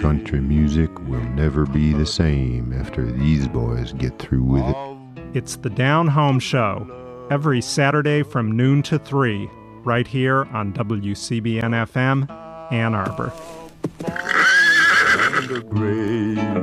country music will never be the same after these boys get through with it. It's the Down Home Show, every Saturday from noon to 3, right here on WCBN-FM, Ann Arbor. And a grave